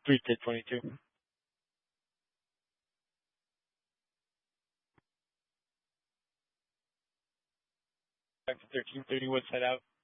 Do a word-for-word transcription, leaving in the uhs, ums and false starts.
three to twenty-two. Back to thirteen thirty, what's that out?